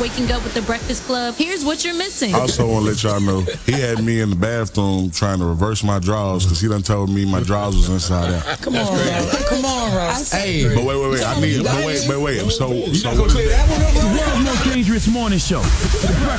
waking up with the Breakfast Club, here's what you're missing. I also want to let y'all know, he had me in the bathroom trying to reverse my drawers because he done told me my drawers was inside out. Come on, Ross. Come on, Ross. Hey, but wait. So You not gonna clear that one up? The world's most dangerous morning show. The Breakfast